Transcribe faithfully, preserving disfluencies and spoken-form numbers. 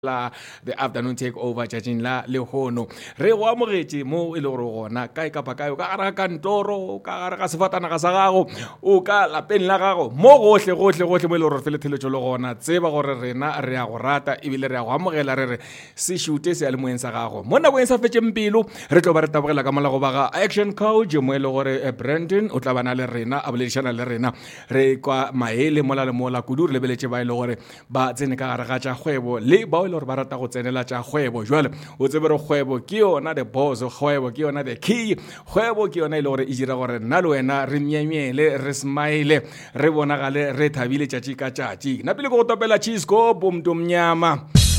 la the afternoon take over judging la le hono re go amogetse mo e le gore gona kae ka pa kae o ka gara ka ntoro ka gara ka sefatana ga sa gago o ka lapeng la gago mo gohle gohle gohle mo e le gore fele theletšo le gona tseba gore rena re a go rata ebile re a go amogela re re se shute se a le moeng sa gago mo nako e sa fetšeng pelo re tlo ba re tabogela ka molago ba ga action coach mo e le gore Brandon o tla bana le rena a boledišana le rena re kwa maele mola le mola kudu re lebeletse ba e le gore ba tsene ka gare ga tša kgwebo le ba le gore ba rata go tsenela tša kgwebo jwale o tsebe re kgwebo ke yona the boss kgwebo ke yona the key kgwebo ke yona e le gore e dira gore nna le wena re myemyele re smile re bonagale re thabile tšatši ka tšatši na pele go go topela chisco bomnto mnyama